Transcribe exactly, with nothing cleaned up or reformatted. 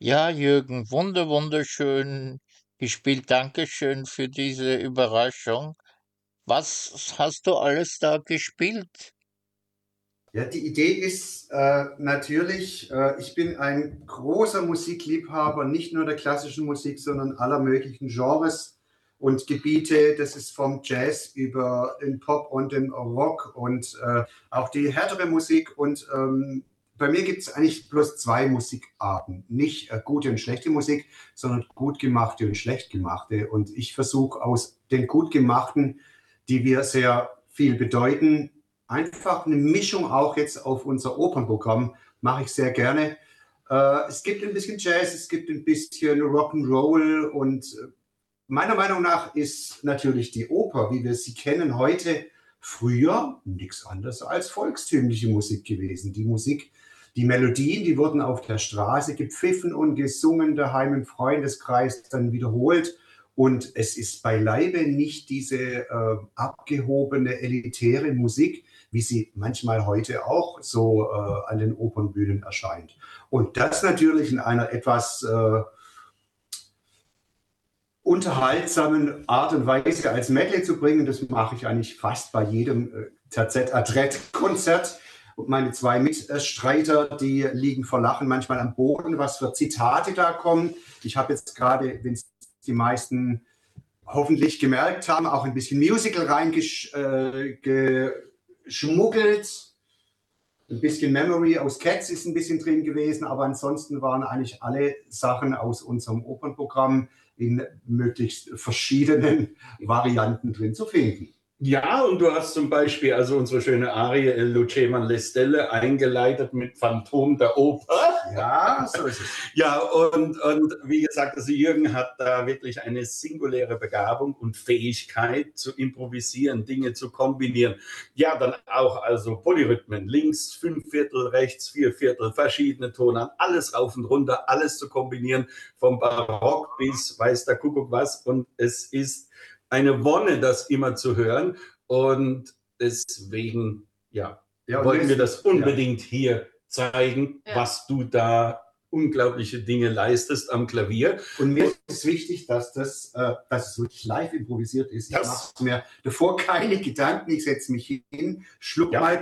Ja, Jürgen, wunder wunderschön gespielt. Dankeschön für diese Überraschung. Was hast du alles da gespielt? Ja, die Idee ist äh, natürlich, äh, ich bin ein großer Musikliebhaber, nicht nur der klassischen Musik, sondern aller möglichen Genres und Gebiete. Das ist vom Jazz über den Pop und den Rock und äh, auch die härtere Musik. Und ähm, bei mir gibt es eigentlich bloß zwei Musikarten. Nicht äh, gute und schlechte Musik, sondern gut gemachte und schlecht gemachte. Und ich versuche aus den gut gemachten, die wir sehr viel bedeuten, einfach eine Mischung auch jetzt auf unser Opernprogramm, mache ich sehr gerne. Äh, es gibt ein bisschen Jazz, es gibt ein bisschen Rock'n'Roll und äh, meiner Meinung nach ist natürlich die Oper, wie wir sie kennen heute, früher nichts anderes als volkstümliche Musik gewesen. Die Musik, die Melodien, die wurden auf der Straße gepfiffen und gesungen, daheim im Freundeskreis dann wiederholt. Und es ist beileibe nicht diese äh, abgehobene, elitäre Musik, wie sie manchmal heute auch so äh, an den Opernbühnen erscheint. Und das natürlich in einer etwas äh, unterhaltsamen Art und Weise als Medley zu bringen, das mache ich eigentlich fast bei jedem äh, Terzett-Adrett-Konzert. Und meine zwei Mitstreiter, die liegen vor Lachen manchmal am Boden, was für Zitate da kommen. Ich habe jetzt gerade, wenn es die meisten hoffentlich gemerkt haben, auch ein bisschen Musical reingeschmuggelt. Äh, ein bisschen Memory aus Cats ist ein bisschen drin gewesen, aber ansonsten waren eigentlich alle Sachen aus unserem Opernprogramm in möglichst verschiedenen Varianten drin zu finden. Ja, und du hast zum Beispiel also unsere schöne Arie El Luceman le Stelle eingeleitet mit Phantom der Oper. Ja, so ist es. Ja, und, und wie gesagt, also Jürgen hat da wirklich eine singuläre Begabung und Fähigkeit zu improvisieren, Dinge zu kombinieren. Ja, dann auch also Polyrhythmen, links, fünf Viertel, rechts, vier Viertel, verschiedene Tonarten, alles rauf und runter, alles zu kombinieren, vom Barock bis weiß der Kuckuck was. Und es ist eine Wonne, das immer zu hören. Und deswegen, ja, ja wollten wir das unbedingt ja. hier zeigen, ja. was du da unglaubliche Dinge leistest am Klavier. Und mir ist wichtig, dass das, äh, dass es wirklich live improvisiert ist. Ich mache mir davor keine Gedanken, ich setze mich hin, schluck ja. mal